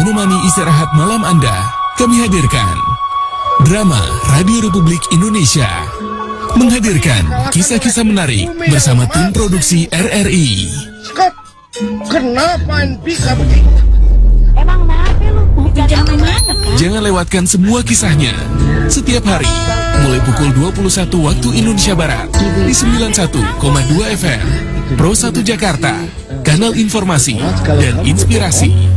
menemani istirahat malam Anda, kami hadirkan Drama Radio Republik Indonesia menghadirkan kisah-kisah menarik bersama tim produksi RRI. Skop, kenapa bisa begitu? Emang kenapa lu? Mau pinjam mana? Jangan lewatkan semua kisahnya setiap hari mulai pukul 21 waktu Indonesia Barat di 91,2 FM Pro 1 Jakarta, kanal informasi dan inspirasi.